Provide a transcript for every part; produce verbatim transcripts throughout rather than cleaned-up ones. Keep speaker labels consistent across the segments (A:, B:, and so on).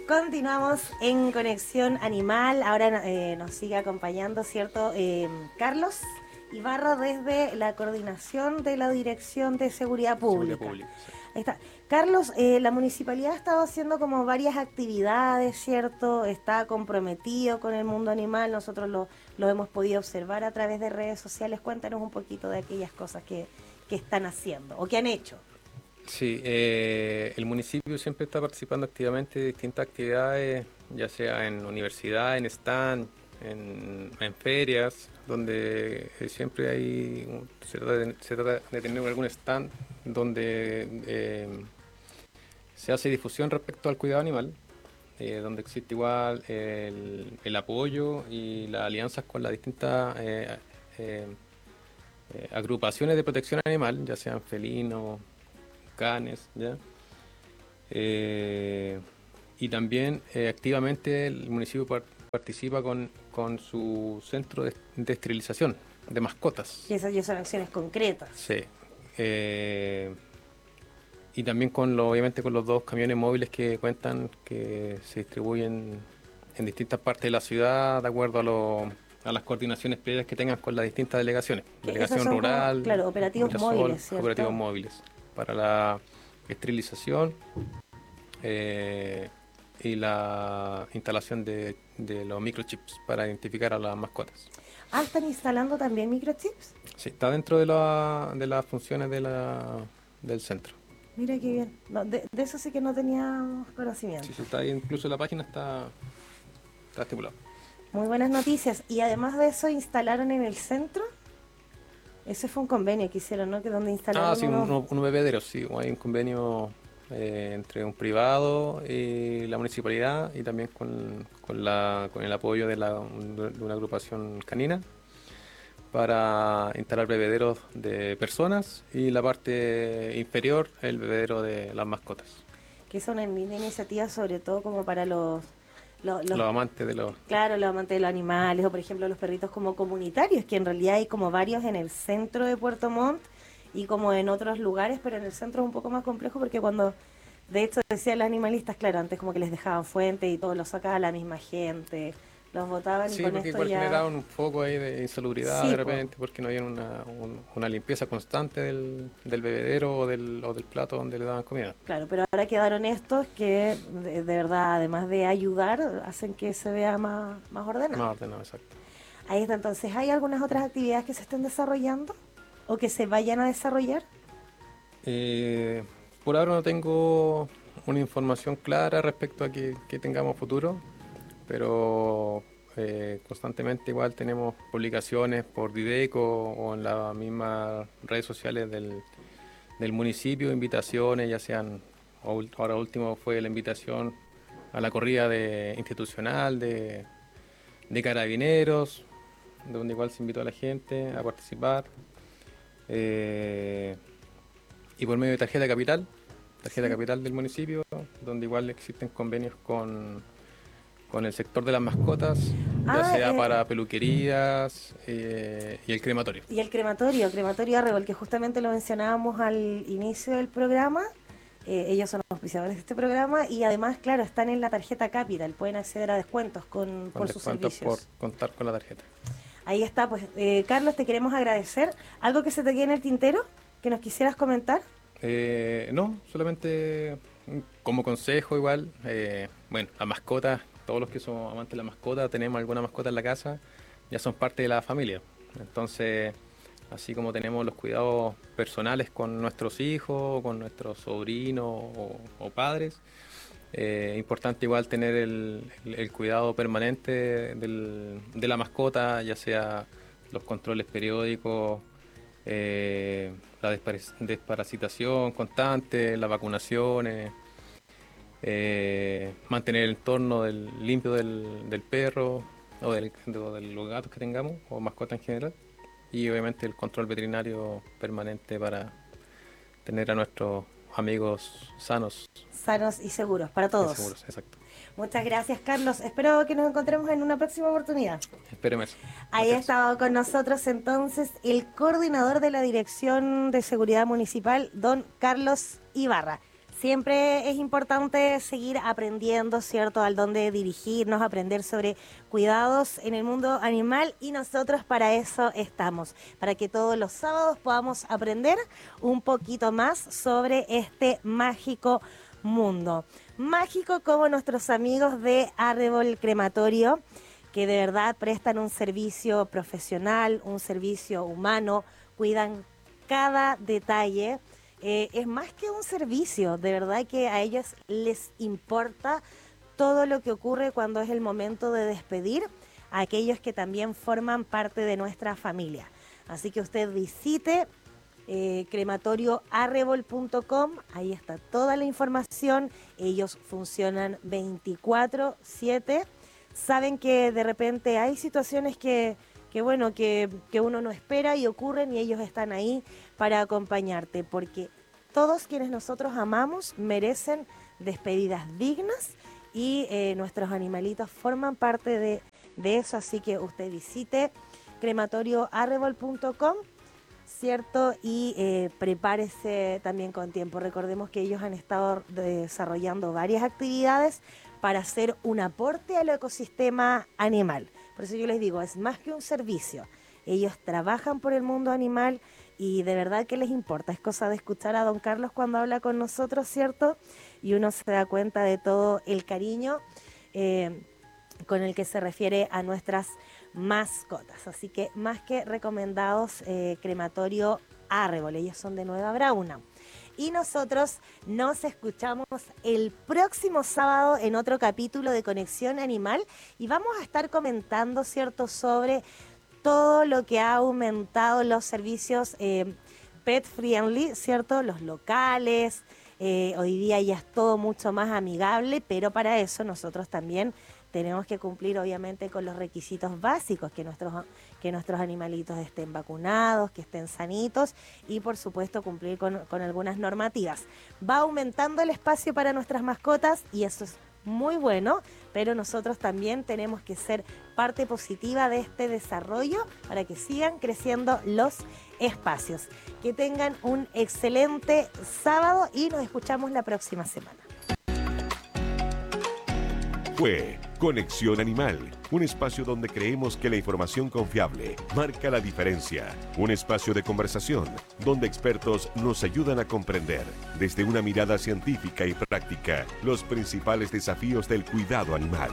A: Continuamos en Conexión Animal. Ahora eh, nos sigue acompañando, ¿cierto? Eh, Carlos Ibarra desde la coordinación de la Dirección de Seguridad
B: Seguridad
A: Pública.
B: pública, sí.
A: Ahí está. Carlos, eh, la municipalidad ha estado haciendo como varias actividades, ¿cierto? Está comprometido con el mundo animal. Nosotros lo, lo hemos podido observar a través de redes sociales. Cuéntanos un poquito de aquellas cosas que, que están haciendo o que han hecho.
B: Sí, eh, el municipio siempre está participando activamente de distintas actividades, ya sea en universidad, en stand, en, en ferias, donde eh, siempre hay, un- se trata de, se trata de tener algún stand donde eh, se hace difusión respecto al cuidado animal, eh, donde existe igual el, el apoyo y las alianzas con las distintas eh, eh, eh, agrupaciones de protección animal, ya sean felinos, canes, ¿ya? Eh, y también eh, activamente el municipio par- participa con, con su centro de, de esterilización de mascotas.
A: Y esas ya son acciones concretas.
B: Sí. Eh, y también con lo, obviamente con los dos camiones móviles que cuentan, que se distribuyen en distintas partes de la ciudad de acuerdo a, lo- a las coordinaciones previas que tengan con las distintas delegaciones.
A: Que esos
B: Delegación
A: son como,
B: rural,
A: claro, operativos
B: Mirasol,
A: móviles,
B: operativos
A: ¿cierto?
B: móviles para la esterilización eh, y la instalación de, de los microchips para identificar a las mascotas.
A: Ah, ¿están instalando también microchips?
B: Sí, está dentro de, la- de las funciones de la, del centro.
A: Mira qué bien. No, de, de eso sí que no teníamos
B: Sí,
A: conocimiento.
B: sí, está ahí, incluso la página está, está estipulado.
A: Muy buenas noticias. Y además de eso, instalaron en el centro. Ese fue un convenio que hicieron, ¿no? Que donde
B: Ah,
A: instalaron
B: sí, un,
A: unos...
B: un bebedero, sí, hay un convenio eh, entre un privado y la municipalidad y también con, con, la, con el apoyo de, la, de una agrupación canina para instalar bebederos de personas y la parte inferior el bebedero de las mascotas.
A: que son en una iniciativa sobre todo como para los, los, los
B: Los amantes de los...
A: claro, los amantes de los animales o por ejemplo los perritos como comunitarios, que en realidad hay como varios en el centro de Puerto Montt y como en otros lugares, pero en el centro es un poco más complejo porque cuando, de hecho decían los animalistas, claro, antes como que les dejaban fuente y todo lo sacaba la misma gente, los botaban y
B: Sí,
A: con
B: porque
A: esto
B: igual
A: ya...
B: generaban un foco ahí de insalubridad
A: Sí,
B: de
A: pues.
B: repente porque no había una, un- una limpieza constante del, del bebedero o del, o del plato donde le daban comida.
A: Claro, pero ahora quedaron estos que de, de verdad, además de ayudar, hacen que se vea más, más ordenado.
B: Más ordenado, exacto.
A: Ahí está, entonces, ¿hay algunas otras actividades que se estén desarrollando o que se vayan a desarrollar?
B: Eh, por ahora no tengo una información clara respecto a que, que tengamos futuro, pero eh, constantemente igual tenemos publicaciones por Dideco o en las mismas redes sociales del, del municipio, invitaciones, ya sean, o ul- ahora último fue la invitación a la corrida de, institucional de, de carabineros, donde igual se invitó a la gente a participar. Eh, y por medio de tarjeta capital, tarjeta
A: Sí.
B: capital del municipio, donde igual existen convenios con, con el sector de las mascotas, ya
A: Ah,
B: sea
A: eh,
B: para peluquerías eh, y el crematorio.
A: y el crematorio, crematorio Arrebol, que justamente lo mencionábamos al inicio del programa. Eh, ellos son los auspiciadores de este programa y además, claro, están en la tarjeta Capital, pueden acceder a descuentos con,
B: Con
A: por sus
B: descuentos por
A: servicios.
B: contar con la tarjeta.
A: Ahí está, pues eh, Carlos, te queremos agradecer. ¿Algo que se te quede en el tintero que nos quisieras comentar?
B: Eh, no, solamente mm, como consejo igual, eh, bueno, las mascotas, todos los que somos amantes de la mascota, tenemos alguna mascota en la casa, ya son parte de la familia. Entonces, así como tenemos los cuidados personales con nuestros hijos, con nuestros sobrinos o, o padres, eh, importante igual tener el, el- el cuidado permanente del- de la mascota, ya sea los controles periódicos, eh, la despara- desparasitación constante, las vacunaciones, eh, mantener el entorno del- limpio del, del perro o, del- o de los gatos que tengamos o mascotas en general. Y obviamente el control veterinario permanente para tener a nuestros amigos sanos
A: Sanos y seguros para
B: y
A: todos.
B: seguros. Exacto.
A: Muchas gracias, Carlos. Espero que nos encontremos en una próxima oportunidad.
B: Esperemos eso.
A: Ahí ha
B: Gracias.
A: estado con nosotros entonces el coordinador de la Dirección de Seguridad Municipal, don Carlos Ibarra. siempre es importante seguir aprendiendo, ¿cierto?, al dónde dirigirnos, aprender sobre cuidados en el mundo animal, y nosotros para eso estamos, para que todos los sábados podamos aprender un poquito más sobre este mágico mundo. Mágico como nuestros amigos de Arrebol Crematorio, que de verdad prestan un servicio profesional, un servicio humano, cuidan cada detalle. Eh, es más que un servicio, de verdad que a ellos les importa todo lo que ocurre cuando es el momento de despedir a aquellos que también forman parte de nuestra familia. Así que usted visite eh, crematorio arrebol punto com, ahí está toda la información. Ellos funcionan veinticuatro siete. Saben que de repente hay situaciones que, que bueno, que, que uno no espera y ocurren, y ellos están ahí para acompañarte, porque todos quienes nosotros amamos merecen despedidas dignas, y eh, nuestros animalitos forman parte de, de eso. Así que usted visite crematorio arrebol punto com, ¿cierto? Y eh, prepárese también con tiempo. Recordemos que ellos han estado desarrollando varias actividades para hacer un aporte al ecosistema animal. Por eso yo les digo, es más que un servicio. Ellos trabajan por el mundo animal y de verdad que les importa. Es cosa de escuchar a don Carlos cuando habla con nosotros, ¿cierto? Y uno se da cuenta de todo el cariño eh, con el que se refiere a nuestras mascotas. Así que más que recomendados, eh, Crematorio Arrebol. Ellos son de Nueva Brauna. Y nosotros nos escuchamos el próximo sábado en otro capítulo de Conexión Animal, y vamos a estar comentando, ¿cierto?, sobre todo lo que ha aumentado los servicios eh, pet friendly, ¿cierto?, los locales. Eh, hoy día ya es todo mucho más amigable, pero para eso nosotros también tenemos que cumplir obviamente con los requisitos básicos, que nuestros, que nuestros animalitos estén vacunados, que estén sanitos, y por supuesto cumplir con, con algunas normativas. Va aumentando el espacio para nuestras mascotas y eso es muy bueno, pero nosotros también tenemos que ser parte positiva de este desarrollo para que sigan creciendo los espacios. Que tengan un excelente sábado y nos escuchamos la próxima semana.
C: Fue Conexión Animal, un espacio donde creemos que la información confiable marca la diferencia. Un espacio de conversación donde expertos nos ayudan a comprender, desde una mirada científica y práctica, los principales desafíos del cuidado animal.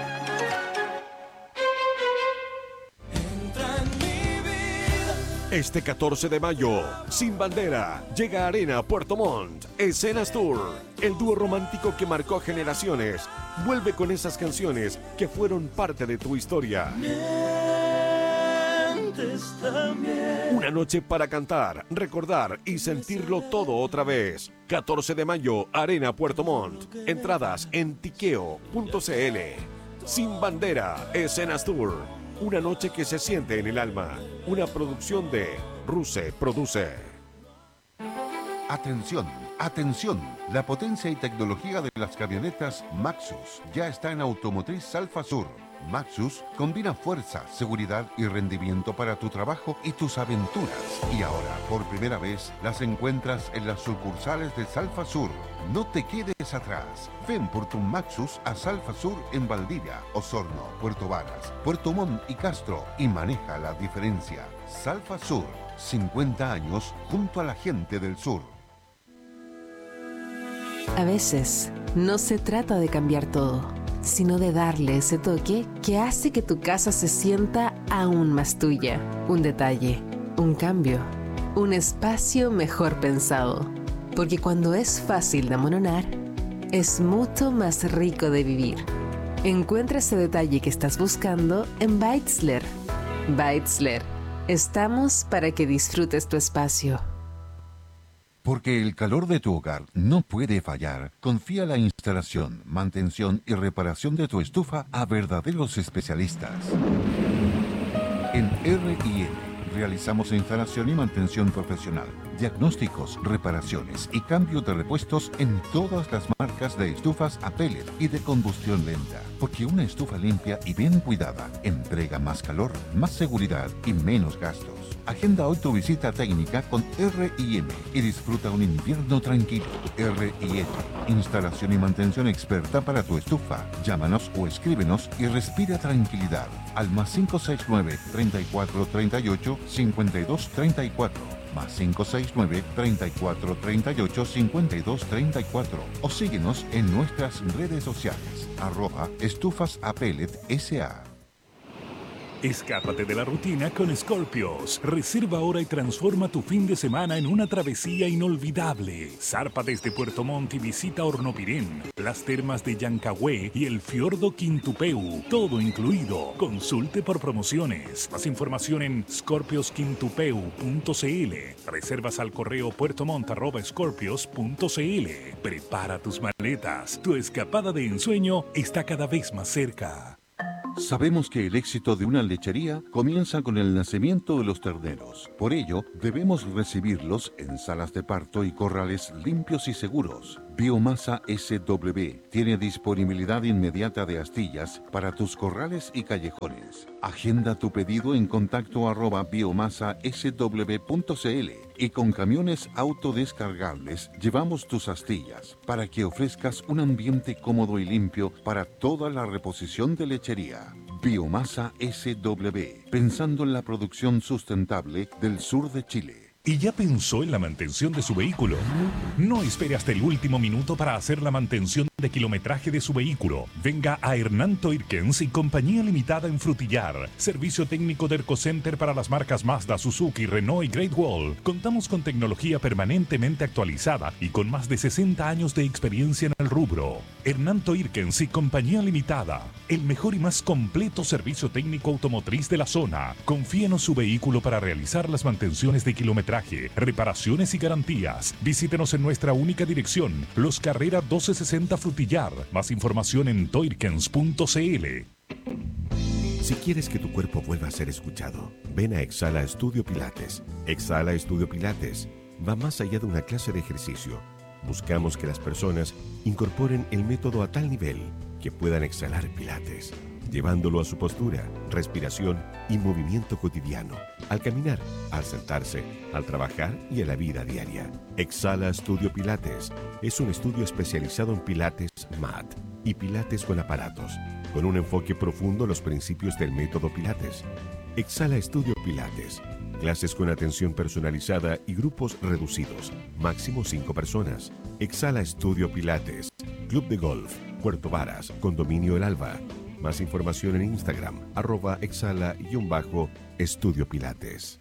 C: Este catorce de mayo, Sin Bandera, llega a Arena Puerto Montt, Escenas Tour. El dúo romántico que marcó generaciones vuelve con esas canciones que fueron parte de tu historia. Una noche para cantar, recordar y sentirlo todo otra vez. catorce de mayo, Arena Puerto Montt. Entradas en tiqueo punto cl. Sin Bandera, Escenas Tour. Una noche que se siente en el alma. Una producción de Ruse Produce.
D: Atención, atención. La potencia y tecnología de las camionetas Maxus ya está en Automotriz Alfa Sur. Maxus combina fuerza, seguridad y rendimiento para tu trabajo y tus aventuras. Y ahora, por primera vez, las encuentras en las sucursales de Salfa Sur. No te quedes atrás. Ven por tu Maxus a Salfa Sur en Valdivia, Osorno, Puerto Varas, Puerto Montt y Castro y maneja la diferencia. Salfa Sur, cincuenta años junto a la gente del sur.
E: A veces, no se trata de cambiar todo, sino de darle ese toque que hace que tu casa se sienta aún más tuya. Un detalle, un cambio, un espacio mejor pensado. Porque cuando es fácil de amononar, es mucho más rico de vivir. Encuentra ese detalle que estás buscando en Beitzler. Beitzler. Estamos para que disfrutes tu espacio.
D: Porque el calor de tu hogar no puede fallar, confía la instalación, mantención y reparación de tu estufa a verdaderos especialistas. En R y N realizamos instalación y mantención profesional, diagnósticos, reparaciones y cambios de repuestos en todas las marcas de estufas a pellet y de combustión lenta. porque una estufa limpia y bien cuidada entrega más calor, más seguridad y menos gastos. Agenda hoy tu visita técnica con R I M y disfruta un invierno tranquilo. R I M, instalación y mantención experta para tu estufa. Llámanos o escríbenos y respira tranquilidad al más cinco seis nueve, treinta y cuatro, treinta y ocho, cincuenta y dos, treinta y cuatro. Más cinco seis nueve, treinta y cuatro, treinta y ocho, cincuenta y dos, treinta y cuatro. O síguenos en nuestras redes sociales. Arroba Estufas a Pellet S A.
F: Escápate de la rutina con Scorpios. Reserva ahora y transforma tu fin de semana en una travesía inolvidable. Zarpa desde Puerto Montt y visita Hornopirén, las termas de Yancahue y el fiordo Quintupeu. Todo incluido. Consulte por promociones. Más información en scorpios quintupeu punto c l. Reservas al correo puertomont arroba scorpios punto c l. Prepara tus maletas. Tu escapada de ensueño está cada vez más cerca.
D: Sabemos que el éxito de una lechería comienza con el nacimiento de los terneros. Por ello, debemos recibirlos en salas de parto y corrales limpios y seguros. Biomasa S W tiene disponibilidad inmediata de astillas para tus corrales y callejones. Agenda tu pedido en contacto arroba biomasa s w punto c l y con camiones autodescargables llevamos tus astillas para que ofrezcas un ambiente cómodo y limpio para toda la reposición de lechería. Biomasa S W, pensando en la producción sustentable del sur de Chile.
F: ¿Y ya pensó en la mantención de su vehículo? No espere hasta el último minuto para hacer la mantención de kilometraje de su vehículo. Venga a Hernán Toirkens y Compañía Limitada en Frutillar. Servicio técnico de Ercocenter para las marcas Mazda, Suzuki, Renault y Great Wall. Contamos con tecnología permanentemente actualizada y con más de sesenta años de experiencia en el rubro. Hernán Toirkens y Compañía Limitada. El mejor y más completo servicio técnico automotriz de la zona. Confíenos su vehículo para realizar las mantenciones de kilometraje, reparaciones y garantías. Visítenos en nuestra única dirección, Los Carreras doce sesenta Frutillar. Más información en toirkens punto c l.
C: Si quieres que tu cuerpo vuelva a ser escuchado, ven a Exhala Estudio Pilates. Exhala Estudio Pilates va más allá de una clase de ejercicio. Buscamos que las personas incorporen el método a tal nivel que puedan exhalar Pilates, llevándolo a su postura, respiración y movimiento cotidiano, al caminar, al sentarse, al trabajar y a la vida diaria. Exhala Estudio Pilates es un estudio especializado en Pilates Mat y Pilates con aparatos, con un enfoque profundo en los principios del método Pilates. Exhala Estudio Pilates, clases con atención personalizada y grupos reducidos, máximo cinco personas. Exhala Estudio Pilates, Club de Golf, Puerto Varas, Condominio El Alba. Más información en Instagram, arroba exhala-estudio Pilates.